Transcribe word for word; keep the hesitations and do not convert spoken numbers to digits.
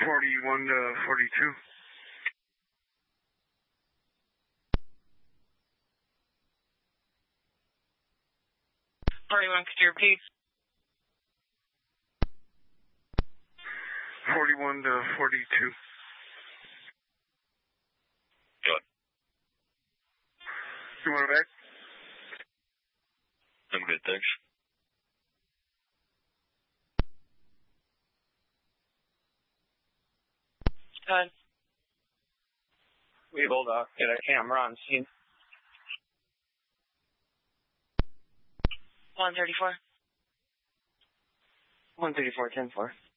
forty-one to forty-two. forty-one, could you repeat? forty-one to forty-two. Good. You want it back? I'm good, thanks. Good. We able to get a camera on scene. one thirty-four. one thirty-four, ten four.